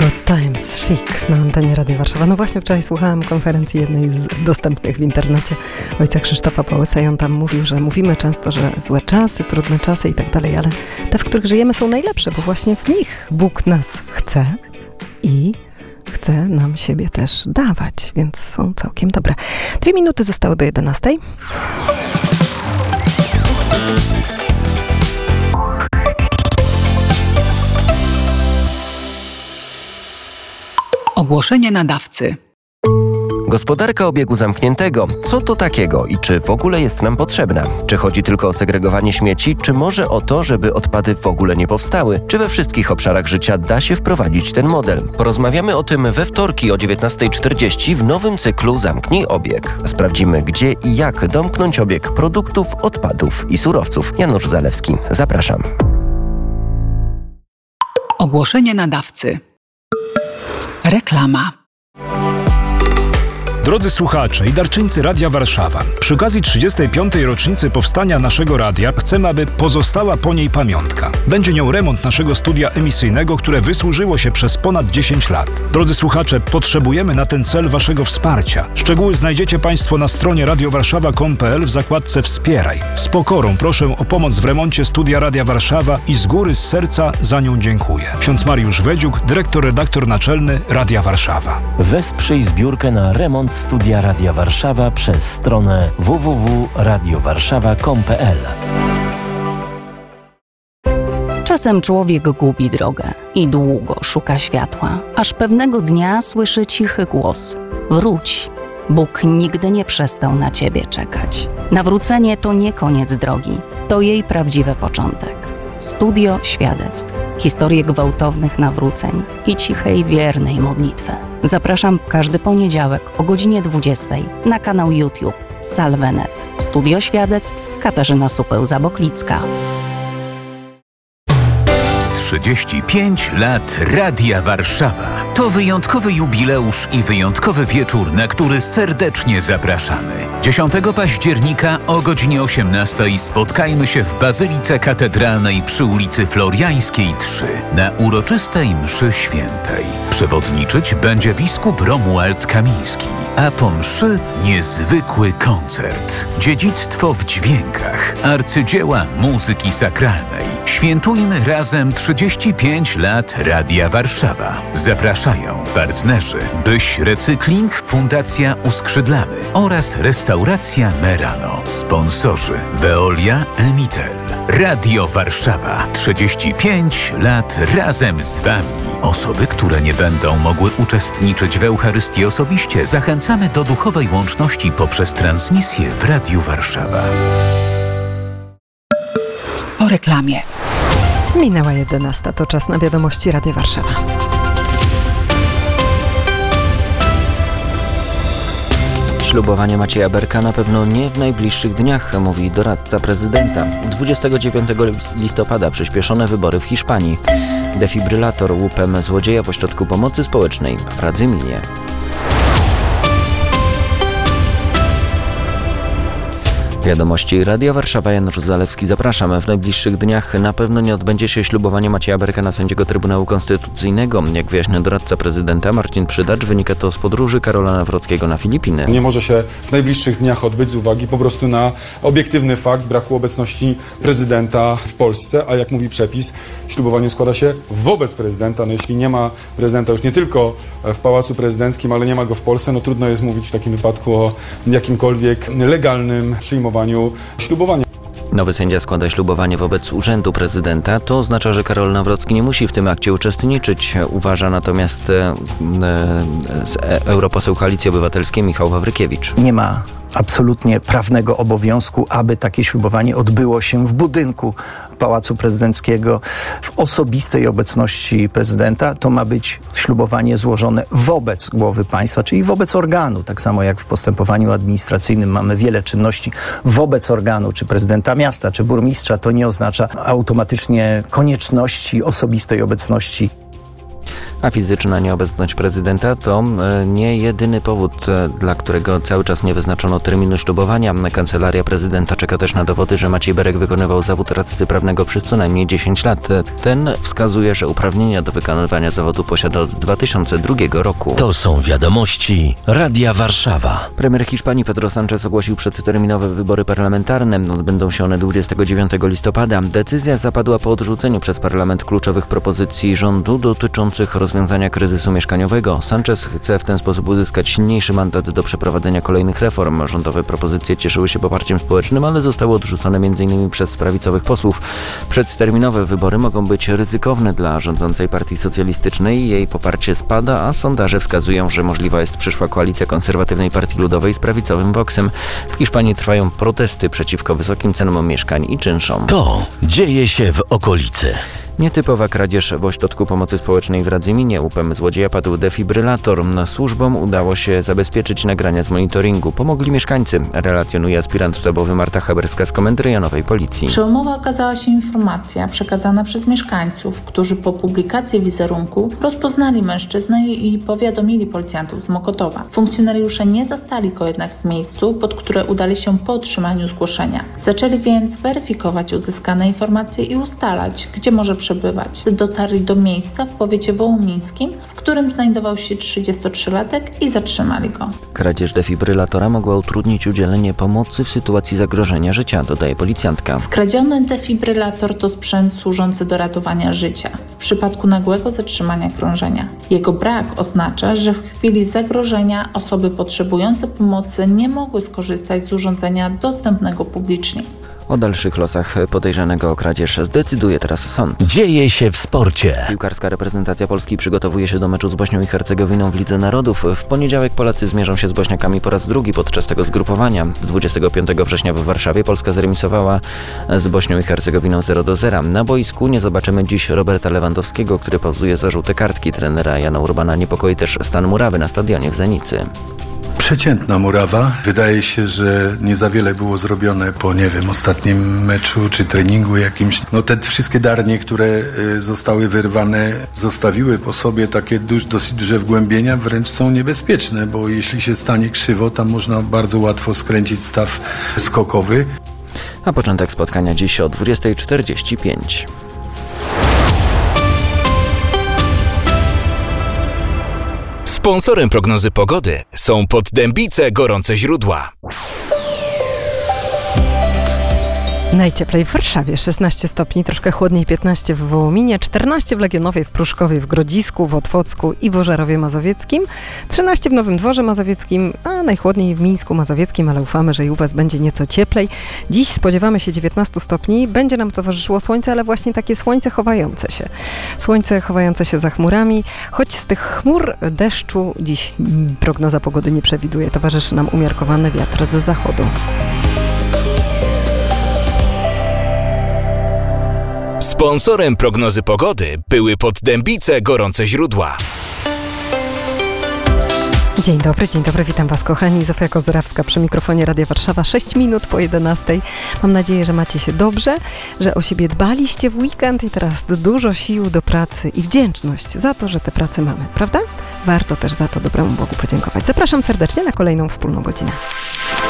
Good Times Chic na antenie Radia Warszawa. No właśnie wczoraj słuchałam konferencji jednej z dostępnych w internecie ojca Krzysztofa Pałysa i on tam mówił, że mówimy często, że złe czasy, trudne czasy i tak dalej, ale te, w których żyjemy, są najlepsze, bo właśnie w nich Bóg nas chce i chce nam siebie też dawać, więc są całkiem dobre. 2 minuty zostały do 11. Ogłoszenie nadawcy. Gospodarka obiegu zamkniętego. Co to takiego i czy w ogóle jest nam potrzebna? Czy chodzi tylko o segregowanie śmieci, czy może o to, żeby odpady w ogóle nie powstały? Czy we wszystkich obszarach życia da się wprowadzić ten model? Porozmawiamy o tym we wtorki o 19:40 w nowym cyklu Zamknij obieg. Sprawdzimy, gdzie i jak domknąć obieg produktów, odpadów i surowców. Janusz Zalewski, zapraszam. Ogłoszenie nadawcy. Reklama. Drodzy słuchacze i darczyńcy Radia Warszawa, przy okazji 35. rocznicy powstania naszego radia chcemy, aby pozostała po niej pamiątka. Będzie nią remont naszego studia emisyjnego, które wysłużyło się przez ponad 10 lat. Drodzy słuchacze, potrzebujemy na ten cel waszego wsparcia. Szczegóły znajdziecie państwo na stronie radiowarszawa.com.pl w zakładce Wspieraj. Z pokorą proszę o pomoc w remoncie studia Radia Warszawa i z góry, z serca za nią dziękuję. Ksiądz Mariusz Wedziuk, dyrektor-redaktor naczelny Radia Warszawa. Wesprzyj zbiórkę na remont studia Radia Warszawa przez stronę www.radiowarszawa.com.pl. Czasem człowiek gubi drogę i długo szuka światła, aż pewnego dnia słyszy cichy głos: wróć, Bóg nigdy nie przestał na ciebie czekać. Nawrócenie to nie koniec drogi, to jej prawdziwy początek. Studio świadectw, historie gwałtownych nawróceń i cichej, wiernej modlitwy. Zapraszam w każdy poniedziałek o godzinie 20 na kanał YouTube Salvenet. Studio świadectw Katarzyna Supeł-Zaboklicka. 35 lat Radia Warszawa. To wyjątkowy jubileusz i wyjątkowy wieczór, na który serdecznie zapraszamy. 10 października o godzinie 18 spotkajmy się w Bazylice Katedralnej przy ulicy Floriańskiej 3 na uroczystej mszy świętej. Przewodniczyć będzie biskup Romuald Kamiński, a po mszy niezwykły koncert. Dziedzictwo w dźwiękach, arcydzieła muzyki sakralnej. Świętujmy razem 35 lat Radia Warszawa. Zapraszają partnerzy Byś Recykling, Fundacja Uskrzydlamy oraz Restauracja Merano. Sponsorzy Veolia, Emitel. Radio Warszawa. 35 lat razem z Wami. Osoby, które nie będą mogły uczestniczyć w Eucharystii osobiście, zachęcamy do duchowej łączności poprzez transmisję w Radiu Warszawa. Po reklamie. Minęła 11, to czas na wiadomości Radia Warszawa. Ślubowanie Macieja Berka na pewno nie w najbliższych dniach, mówi doradca prezydenta. 29 listopada przyspieszone wybory w Hiszpanii. Defibrylator łupem złodzieja w ośrodku pomocy społecznej w Radzyminie. Wiadomości Radia Warszawa, Janusz Zalewski, zapraszam. W najbliższych dniach na pewno nie odbędzie się ślubowanie Macieja Berka na sędziego Trybunału Konstytucyjnego. Jak wyjaśnia doradca prezydenta Marcin Przydacz, wynika to z podróży Karola Nawrockiego na Filipiny. Nie może się w najbliższych dniach odbyć z uwagi po prostu na obiektywny fakt braku obecności prezydenta w Polsce, a jak mówi przepis, ślubowanie składa się wobec prezydenta. No jeśli nie ma prezydenta już nie tylko w Pałacu Prezydenckim, ale nie ma go w Polsce, no trudno jest mówić w takim wypadku o jakimkolwiek legalnym przyjmowaniu ślubowania. Nowy sędzia składa ślubowanie wobec urzędu prezydenta. To oznacza, że Karol Nawrocki nie musi w tym akcie uczestniczyć. Uważa natomiast europoseł Koalicji Obywatelskiej Michał Wawrykiewicz. Nie ma absolutnie prawnego obowiązku, aby takie ślubowanie odbyło się w budynku Pałacu Prezydenckiego w osobistej obecności prezydenta. To ma być ślubowanie złożone wobec głowy państwa, czyli wobec organu. Tak samo jak w postępowaniu administracyjnym mamy wiele czynności wobec organu, czy prezydenta miasta, czy burmistrza. To nie oznacza automatycznie konieczności osobistej obecności. A fizyczna nieobecność prezydenta to nie jedyny powód, dla którego cały czas nie wyznaczono terminu ślubowania. Kancelaria prezydenta czeka też na dowody, że Maciej Berek wykonywał zawód radcy prawnego przez co najmniej 10 lat. Ten wskazuje, że uprawnienia do wykonywania zawodu posiada od 2002 roku. To są wiadomości Radia Warszawa. Premier Hiszpanii Pedro Sánchez ogłosił przedterminowe wybory parlamentarne. Odbędą się one 29 listopada. Decyzja zapadła po odrzuceniu przez parlament kluczowych propozycji rządu dotyczących rozwiązania kryzysu mieszkaniowego. Sánchez chce w ten sposób uzyskać silniejszy mandat do przeprowadzenia kolejnych reform. Rządowe propozycje cieszyły się poparciem społecznym, ale zostały odrzucone m.in. przez prawicowych posłów. Przedterminowe wybory mogą być ryzykowne dla rządzącej partii socjalistycznej. Jej poparcie spada, a sondaże wskazują, że możliwa jest przyszła koalicja konserwatywnej Partii Ludowej z prawicowym Voxem. W Hiszpanii trwają protesty przeciwko wysokim cenom mieszkań i czynszom. To dzieje się w okolicy. Nietypowa kradzież w ośrodku pomocy społecznej w Radzyminie. Łupem złodzieja padł defibrylator. Służbom udało się zabezpieczyć nagrania z monitoringu. Pomogli mieszkańcy, relacjonuje aspirant sztabowy Marta Haberska z Komendy Rejonowej Policji. Przełomowa okazała się informacja przekazana przez mieszkańców, którzy po publikacji wizerunku rozpoznali mężczyznę i powiadomili policjantów z Mokotowa. Funkcjonariusze nie zastali go jednak w miejscu, pod które udali się po otrzymaniu zgłoszenia. Zaczęli więc weryfikować uzyskane informacje i ustalać, gdzie może przebywać. Dotarli do miejsca w powiecie wołomińskim, w którym znajdował się 33-latek i zatrzymali go. Kradzież defibrylatora mogła utrudnić udzielenie pomocy w sytuacji zagrożenia życia, dodaje policjantka. Skradziony defibrylator to sprzęt służący do ratowania życia w przypadku nagłego zatrzymania krążenia. Jego brak oznacza, że w chwili zagrożenia osoby potrzebujące pomocy nie mogły skorzystać z urządzenia dostępnego publicznie. O dalszych losach podejrzanego o kradzież zdecyduje teraz sąd. Dzieje się w sporcie. Piłkarska reprezentacja Polski przygotowuje się do meczu z Bośnią i Hercegowiną w Lidze Narodów. W poniedziałek Polacy zmierzą się z Bośniakami po raz drugi podczas tego zgrupowania. 25 września w Warszawie Polska zremisowała z Bośnią i Hercegowiną 0-0. Na boisku nie zobaczymy dziś Roberta Lewandowskiego, który pauzuje za żółte kartki. Trenera Jana Urbana niepokoi też stan murawy na stadionie w Zenicy. Przeciętna murawa. Wydaje się, że nie za wiele było zrobione po, ostatnim meczu czy treningu jakimś. Te wszystkie darnie, które zostały wyrwane, zostawiły po sobie takie dosyć duże wgłębienia, wręcz są niebezpieczne, bo jeśli się stanie krzywo, tam można bardzo łatwo skręcić staw skokowy. A początek spotkania dziś o 20:45. Sponsorem prognozy pogody są Poddębice Gorące Źródła. Najcieplej w Warszawie, 16 stopni, troszkę chłodniej, 15 w Wołominie, 14 w Legionowie, w Pruszkowie, w Grodzisku, w Otwocku i w Ożarowie Mazowieckim, 13 w Nowym Dworze Mazowieckim, a najchłodniej w Mińsku Mazowieckim, ale ufamy, że i u Was będzie nieco cieplej. Dziś spodziewamy się 19 stopni, będzie nam towarzyszyło słońce, ale właśnie takie słońce chowające się. Słońce chowające się za chmurami, choć z tych chmur deszczu dziś prognoza pogody nie przewiduje. Towarzyszy nam umiarkowany wiatr z zachodu. Sponsorem prognozy pogody były Poddębice Gorące Źródła. Dzień dobry, witam Was kochani. Zofia Kozyrawska przy mikrofonie Radia Warszawa, 6 minut po 11. Mam nadzieję, że macie się dobrze, że o siebie dbaliście w weekend i teraz dużo sił do pracy i wdzięczność za to, że tę pracę mamy, prawda? Warto też za to dobremu Bogu podziękować. Zapraszam serdecznie na kolejną wspólną godzinę.